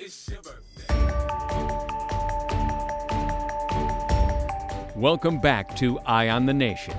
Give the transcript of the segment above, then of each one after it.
It's your birthday. Welcome back to Eye on the Nation.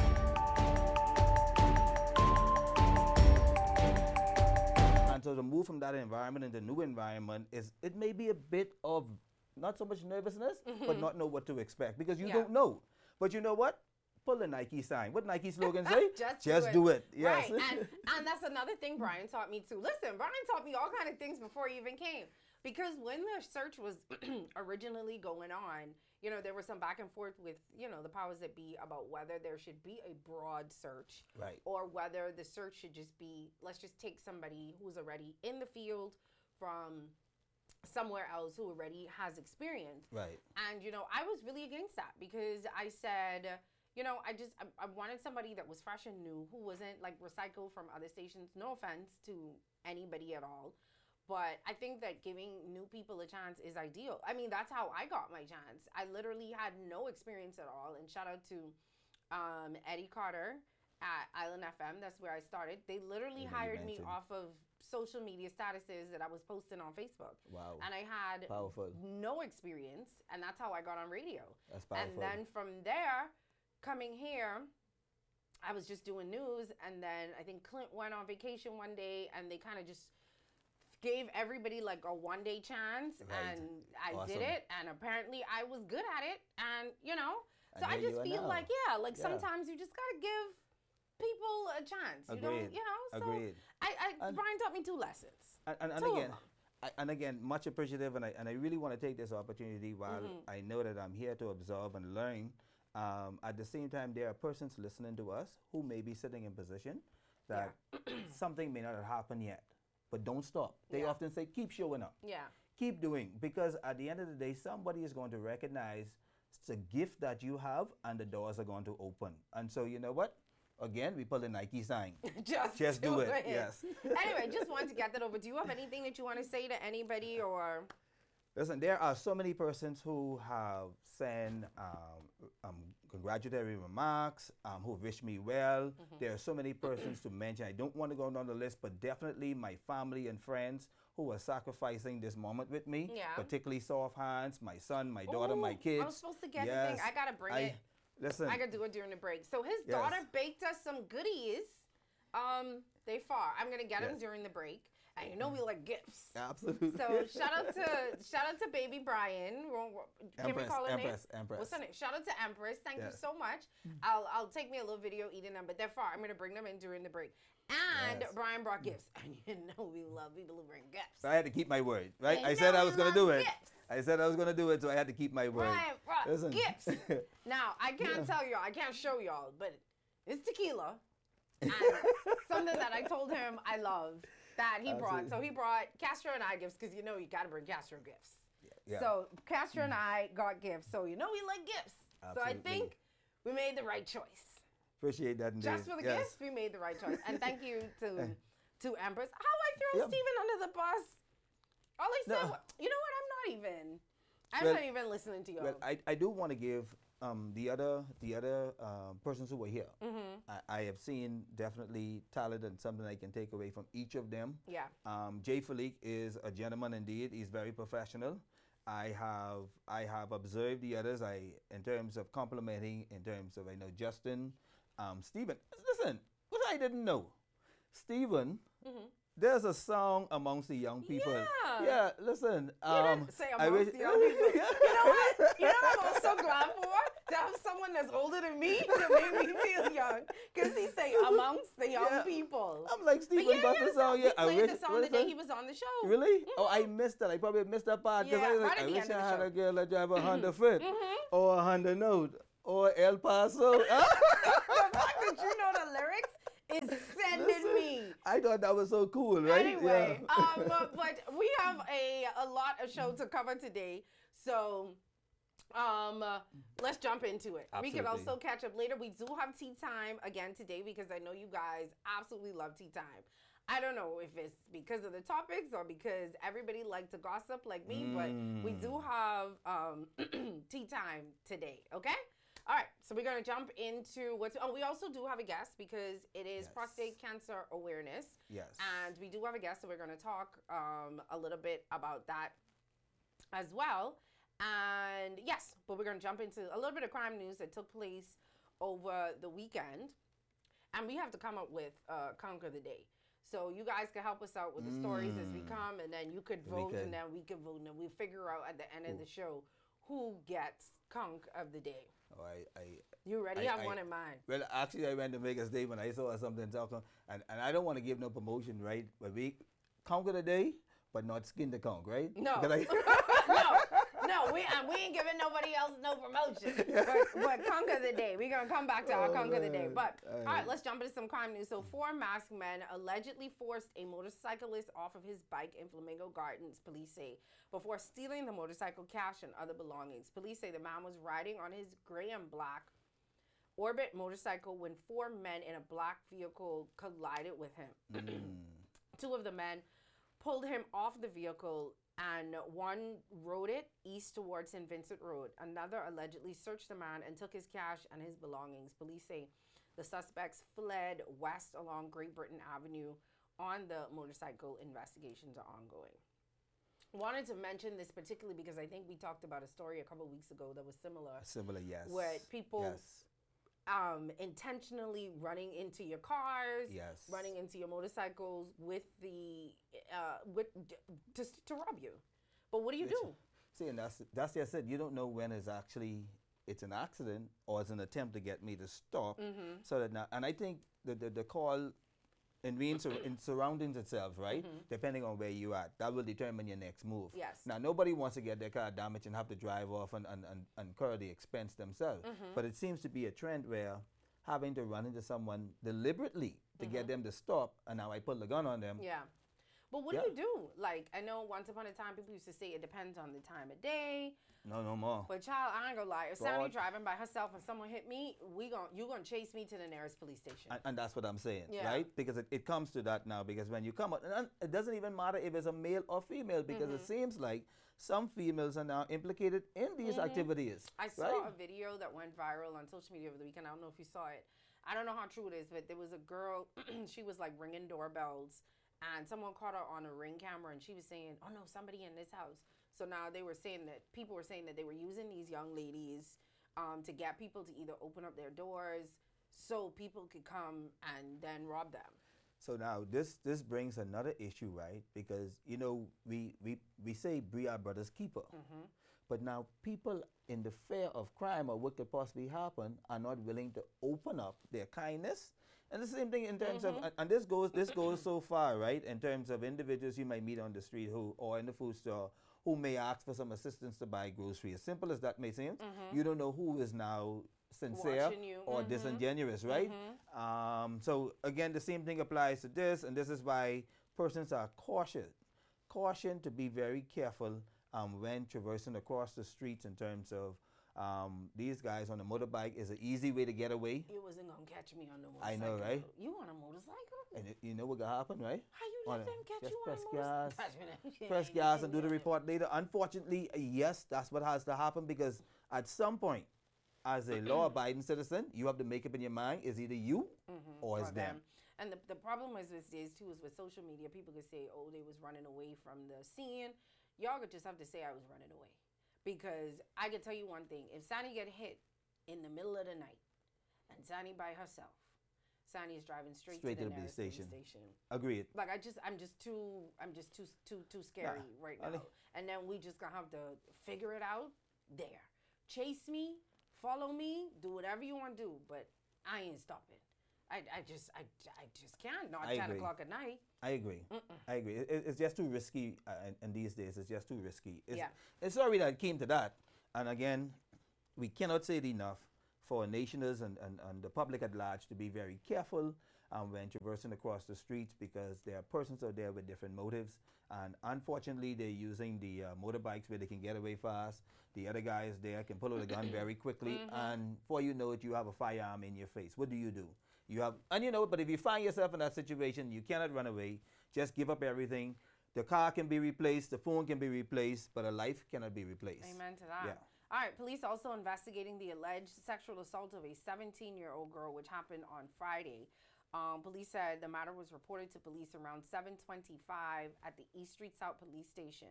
And so to move from that environment into new environment it may be a bit of not so much nervousness, but not know what to expect because you don't know. But you know what? Pull the Nike sign. What Nike slogan say? Just do it. Yes. Right, and that's another thing Brian taught me too. Listen, Brian taught me all kind of things before he even came. Because when the search was originally going on, you know, there was some back and forth with, you know, the powers that be about whether there should be a broad search. Right. Or whether the search should just be, let's just take somebody who's already in the field from somewhere else who already has experience. Right. And, you know, I was really against that because I said, you know, I wanted somebody that was fresh and new, who wasn't like recycled from other stations. No offense to anybody at all. But I think that giving new people a chance is ideal. I mean, that's how I got my chance. I literally had no experience at all. And shout out to Eddie Carter at Island FM. That's where I started. They literally hired me off of social media statuses that I was posting on Facebook. Wow. And I had no experience. And that's how I got on radio. That's powerful. And then from there, coming here, I was just doing news. And then I think Clint went on vacation one day and they kind of just gave everybody like a one-day chance, and I did it, and apparently I was good at it, and you know, so I just feel like sometimes you just gotta give people a chance. You don't, you know. So Brian taught me two lessons. And again, much appreciative, and I really want to take this opportunity while I know that I'm here to observe and learn. At the same time, there are persons listening to us who may be sitting in position that something may not have happened yet. But don't stop. They often say, keep showing up. Yeah. Keep doing. Because at the end of the day, somebody is going to recognize the gift that you have and the doors are going to open. And so, you know what? Again, we pull the Nike sign. Just do it. Yes. Anyway, just wanted to get that over. Do you have anything that you want to say to anybody or? Listen, there are so many persons who have sent congratulatory remarks, who wish me well. There are so many persons to mention. I don't want to go down the list, but definitely my family and friends who are sacrificing this moment with me, particularly Soft Hands, my son, my daughter, my kids. I was supposed to get the thing. I got to bring it. Listen. I got to do it during the break. So his daughter baked us some goodies. They far. I'm going to get them during the break. And you know we like gifts. Absolutely. So shout out to baby Brian. Can we call her Empress. name? What's her name? Shout out to Empress. Thank you so much. I'll take me a little video eating them, but they're far. I'm gonna bring them in during the break. And Brian brought gifts. And you know we love me delivering gifts. So I had to keep my word, right? I said I was gonna do it. I said I was gonna do it, so I had to keep my word. Brian brought gifts. Now I can't tell y'all, I can't show y'all, but it's tequila. And something that I told him I love. That he brought. So he brought Castro and I gifts because you know you got to bring Castro gifts. Yeah. So Castro and I got gifts. So you know we like gifts. Absolutely. So I think we made the right choice. Appreciate that indeed. Just for the gifts, we made the right choice. And thank you to Empress. How I throw Steven under the bus? All he said, you know what? I'm not even listening to y'all. Well, I do want to give the other persons who were here. I have seen definitely talent and something I can take away from each of them. Yeah. Jay Falik is a gentleman indeed. He's very professional. I have observed the others. In terms of complimenting, in terms of I know Justin, Stephen. Listen, what I didn't know, Stephen. There's a song amongst the young people. Yeah, listen. You didn't say amongst the young people. You know what? You know what I'm so glad for? To have someone that's older than me to make me feel young. Because he say amongst the young people. I'm like, Stephen Buster's song. He played the song the day he was on the show. Really? Oh, I missed that. I probably missed that part. Because I wish I had a girl that drive a Honda Fit. Or a Honda Note. Or El Paso. The fact that you know the lyrics is sending me. I thought that was so cool, right? Anyway, but we have a lot of show to cover today, so let's jump into it. Absolutely. We can also catch up later. We do have tea time again today because I know you guys absolutely love tea time. I don't know if it's because of the topics or because everybody likes to gossip like me, but we do have tea time today, okay? All right, so we're going to jump into we also do have a guest because it is prostate cancer awareness. Yes. And we do have a guest, so we're going to talk a little bit about that as well. And yes, but we're going to jump into a little bit of crime news that took place over the weekend. And we have to come up with Conquer the Day. So you guys can help us out with the stories as we come, and then you could vote, and then we could vote, and then we figure out at the end of the show who gets Conk of the Day. Oh, You ready? I have one in mind. Well, actually, I went to Vegas Day when I saw something talking, and I don't want to give no promotion, right? But we conquer the day, but not skin the conk, right? No. No, we ain't giving nobody else no promotion. But Conquer the Day. We're going to come back to our Conquer the Day. But, all right, let's jump into some crime news. So, 4 masked men allegedly forced a motorcyclist off of his bike in Flamingo Gardens, police say, before stealing the motorcycle, cash, and other belongings. Police say the man was riding on his gray and black Orbit motorcycle when 4 men in a black vehicle collided with him. 2 of the men pulled him off the vehicle, and one rode it east towards St. Vincent Road. Another allegedly searched the man and took his cash and his belongings. Police say the suspects fled west along Great Britain Avenue on the motorcycle. Investigations are ongoing. Wanted to mention this particularly because I think we talked about a story a couple of weeks ago that was similar. Similar, yes. Where people intentionally running into your cars, running into your motorcycles with the to rob you. But what do you do? See, and that's just it. You don't know when it's an accident or it's an attempt to get me to stop. So that now, and I think the call in surroundings itself, right? Depending on where you are, that will determine your next move. Yes. Now, nobody wants to get their car damaged and have to drive off and incur the expense themselves. But it seems to be a trend where having to run into someone deliberately to get them to stop, and now I pull the gun on them. Yeah. But what do you do? Like, I know once upon a time people used to say it depends on the time of day. No more. But child, I ain't gonna lie. If Sandy driving by herself and someone hit me, you gonna chase me to the nearest police station. And that's what I'm saying, right? Because it comes to that now. Because when you come out, and it doesn't even matter if it's a male or female, because it seems like some females are now implicated in these activities. I saw a video that went viral on social media over the weekend. I don't know if you saw it. I don't know how true it is, but there was a girl. She was like ringing doorbells. And someone caught her on a Ring camera, and she was saying, "Oh no, somebody in this house." So now people were saying that they were using these young ladies to get people to either open up their doors so people could come and then rob them. So now this brings another issue, right? Because we say be our brother's keeper, but now people in the fear of crime or what could possibly happen are not willing to open up their kindness. And the same thing in terms of, and this goes so far, right? In terms of individuals you might meet on the street or in the food store who may ask for some assistance to buy groceries. As simple as that may seem, you don't know who is now sincere or disingenuous, right? So again, the same thing applies to this, and this is why persons are cautioned to be very careful when traversing across the streets in terms of these guys on a motorbike is an easy way to get away. You wasn't going to catch me on the motorcycle. I know, right? You on a motorcycle? And you know what gonna happen, right? How you let them catch you on a motorcycle? Press gas and do the report later. Unfortunately, yes, that's what has to happen, because at some point, as a law-abiding citizen, you have to make up in your mind, is either you or it's them. And the problem is with days, too, is with social media, people could say, oh, they was running away from the scene. Y'all could just have to say I was running away. Because I can tell you one thing, if Sandy get hit in the middle of the night and Sandy by herself, Sandy is driving straight to the police station. Agreed. Like I'm just too scary right now. And then we just gonna have to figure it out there. Chase me, follow me, do whatever you want to do, but I ain't stopping. I just can't. Not 10 o'clock at night. I agree. I agree. It's just too risky, and these days it's just too risky. It's sorry that it came to that. And again, we cannot say it enough for nationers and the public at large to be very careful when traversing across the streets, because there are persons out there with different motives. And unfortunately, they're using the motorbikes where they can get away fast. The other guys there can pull out a gun very quickly. And before you know it, you have a firearm in your face. What do? But if you find yourself in that situation, you cannot run away. Just give up everything. The car can be replaced, the phone can be replaced, but a life cannot be replaced. Amen to that. Yeah. All right, police also investigating the alleged sexual assault of a 17-year-old girl, which happened on Friday. Police said the matter was reported to police around 7:25 at the East Street South Police Station.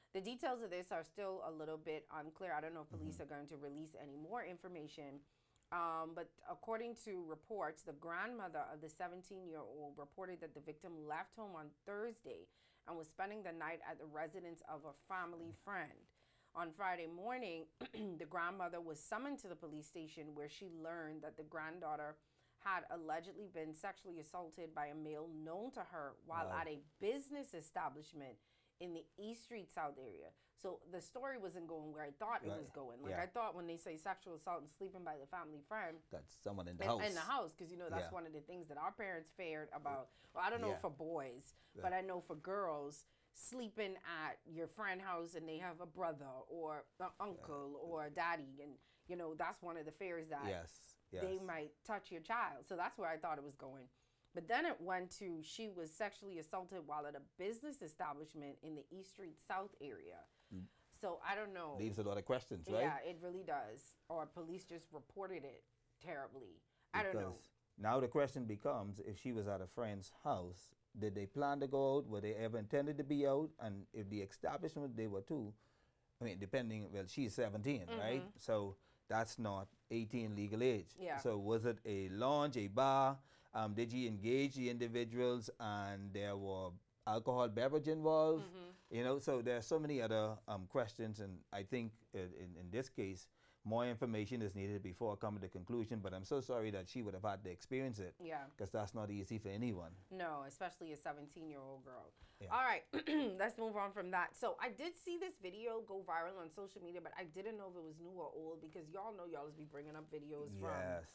The details of this are still a little bit unclear. I don't know if police are going to release any more information. But according to reports, the grandmother of the 17-year-old reported that the victim left home on Thursday and was spending the night at the residence of a family friend. On Friday morning, the grandmother was summoned to the police station where she learned that the granddaughter had allegedly been sexually assaulted by a male known to her while at a business establishment in the East Street South area. So the story wasn't going where I thought it was going. Like I thought when they say sexual assault and sleeping by the family friend, that's someone in the house. In the house, because that's one of the things that our parents feared about. Well, I don't know for boys, but I know for girls, sleeping at your friend's house and they have a brother or an uncle or a daddy, and that's one of the fears that they might touch your child. So that's where I thought it was going. But then it went to she was sexually assaulted while at a business establishment in the East Street South area. So I don't know. Leaves a lot of questions, right? Yeah, it really does. Or police just reported it terribly. I don't know. Now the question becomes, if she was at a friend's house, did they plan to go out? Were they ever intended to be out? And if the establishment they were too, I mean, she's 17, right? So that's not 18 legal age. Yeah. So was it a lounge, a bar? Did you engage the individuals and there were alcohol beverage involved? So there are so many other questions, and I think in this case, more information is needed before coming to conclusion, but I'm so sorry that she would have had to experience it. Yeah. Because that's not easy for anyone. No, especially a 17-year-old girl. Yeah. All right, let's move on from that. So I did see this video go viral on social media, but I didn't know if it was new or old, because y'all know y'all be bringing up videos from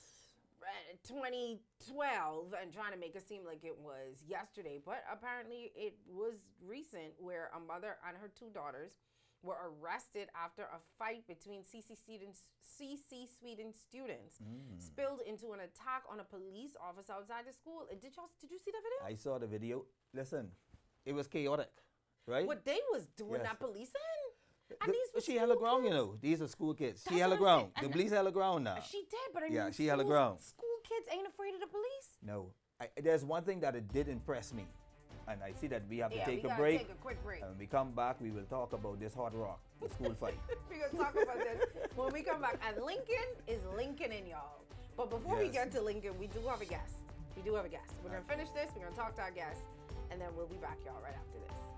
2012 and trying to make it seem like it was yesterday. But apparently it was recent, where a mother and her two daughters were arrested after a fight between CC Sweden students spilled into an attack on a police officer outside the school. Did you see that video? I saw the video. Listen, it was chaotic, right? What they was doing, that policing? And these were she held her ground, kids. These are school kids. That's she held her what I'm ground. saying. The police held her ground now. She did, but I mean, she held her ground. School kids ain't afraid of the police? No. There's one thing that it did impress me, and I see that we have to take a break. Take a quick break. And when we come back, we will talk about this hot rock, the school fight. We're going to talk about this when we come back. And Lincoln is Lincolning, y'all. But before we get to Lincoln, we do have a guest. We're going to finish this. We're going to talk to our guest. And then we'll be back, y'all, right after this.